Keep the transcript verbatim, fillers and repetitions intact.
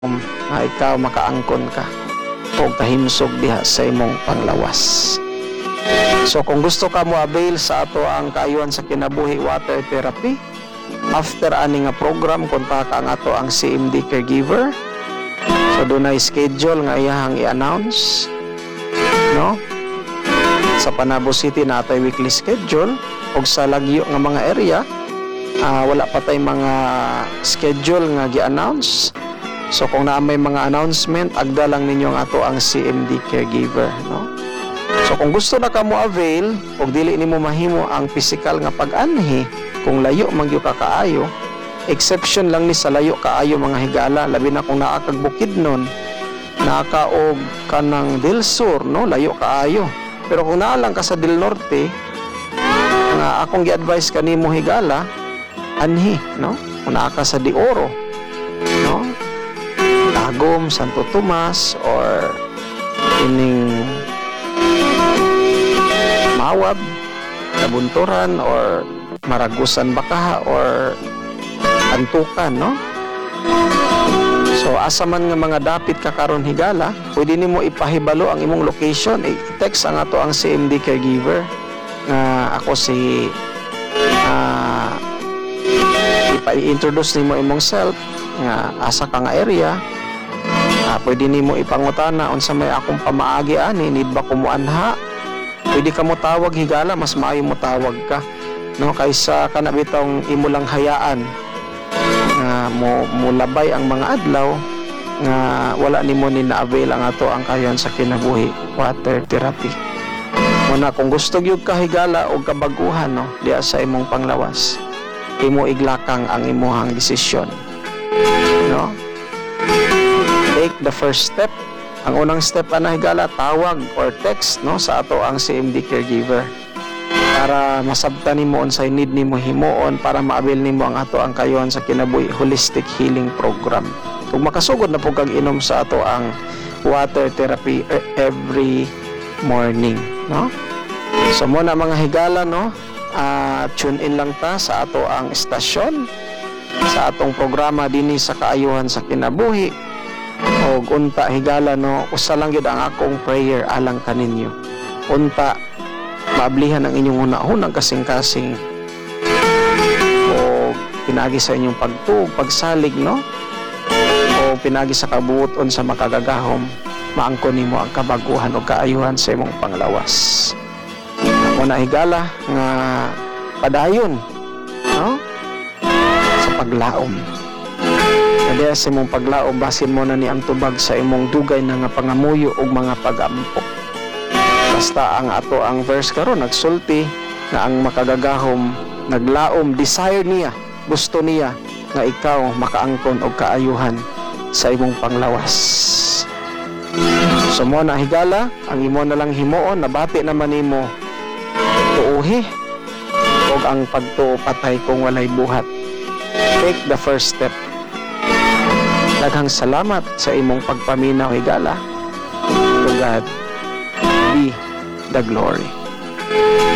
nga ikaw makaangkon ka o kahimsog diha sa imong panglawas. So kung gusto ka mo avail sa ato ang kaayuhan sa kinabuhi water therapy, after ani nga program kontak ang ato ang C M D caregiver. So dunay schedule nga iyahang i-announce, no? Sa Panabo City natay weekly schedule og sa lagyo nga mga area uh, wala pa tay mga schedule nga gi-announce. So kung na may mga announcement, agda lang ninyo ang ato ang C M D caregiver, no? So kung gusto na ka mo avail og dili nimo mahimo ang physical nga pag-anhi, kung layo man gyud ka kaayo, exception lang ni sa layo kaayo mga higala, labi na kung naa kag Bukidnon, naa ka og kanang Del Sur, no, layo kaayo. Pero kung naa lang ka sa Del Norte, nga akong gi-advise kanimo higala, anhi, no? Kung naa ka sa De Oro, no? Tagum, Santo Tomas, or ining Mawab, Nabunturan, or Maragusan Bakaha, or Antukan, no? So asa man nga mga dapit ka karon higala, pwede nimo ipahibalo ang imong location, i-text ang ato ang C M D caregiver nga ako si uh, ipa-introduce nimo imong self nga asa ka nga area. Uh, pwede nimo ipangutana unsa may akong pamaagi ani, need ba ko mo anha? Pwede ka mo tawag higala, mas maayo mo tawag ka, no, kaysa kana bitong imo lang hayaan nga mo mulabay ang mga adlaw nga wala nimo ni na-avail ang ato ang kayon sa kinabuhi water therapy. Muna kung gusto gyud ka higala og kabaguhan, no, diya sa imong panglawas, imo iglakang ang imong desisyon, no? Take the first step. Ang unang step ana higala, tawag or text, no, sa ato ang C M D caregiver para masabtan nimo unsay need nimo himuon para maabil nimo ang ato ang kayon sa kinabuhi holistic healing program. Kung makasugod na po kag inom sa ato ang water therapy every morning, no? So muna mga higala, no, uh, tune in lang ta sa ato ang estasyon sa atong programa dinhi sa kaayuhan sa kinabuhi. Og unta higala, no, usa lang gyud ang akong prayer alang kaninyo. Unta maablihan ang inyong hunahunang kasing-kasing o pinagi sa inyong pagtuog, pagsalig, no, o pinagi sa kabuoton sa makagagahom, maangkon nimo ang kabaguhan o kaayuhan sa imong panglawas. Muna higala nga padayon, no, sa paglaom. Kaya sa imong paglaom, basin mo na ni ang tubag sa imong dugay na nga pangamuyo o mga pag-ampok. Basta ang ato ang verse karon nagsulti nga ang makagagahom naglaom, desire niya, gusto niya nga ikaw makaangkon og kaayuhan sa imong panglawas. So mo na higala, ang imo na lang himuon, nabati naman nimo tuuhi og ang pagtuo patay kung walay buhat. Take the first step. Daghang salamat sa imong pagpaminaw higala. To God be the glory.